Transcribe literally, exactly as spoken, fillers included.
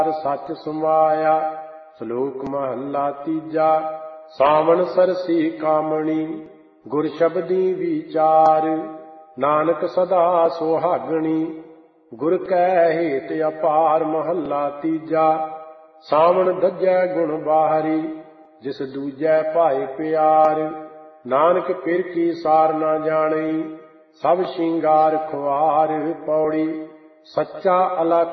ਸੱਚ ਸਮਾਇਆ। ਸ਼ਲੋਕ ਮਹੱਲਾ ਤੀਜਾ। ਸਾਵਣ ਸਰਸੀ ਕਾਮਣੀ ਗੁਰ ਸ਼ਬਦੀ ਵਿਚਾਰ। ਨਾਨਕ ਸਦਾ ਸੁਹਾਗਣੀ ਗੁਰ ਕੈ ਹੇਤ ਅਪਾਰ। ਮਹੱਲਾ ਤੀਜਾ। ਸਾਵਣ ਦੱਜੈ ਗੁਣ ਬਾਹਰੀ ਜਿਸ ਦੂਜੈ ਭਾਏ ਪਿਆਰ। ਨਾਨਕ ਪਿਰ ਕੀ ਸਾਰ ਨਾ ਜਾਣੀ ਸਭ ਸ਼ਿੰਗਾਰ ਖੁਆਰ। ਪੌੜੀ। ਸੱਚਾ ਅਲਖ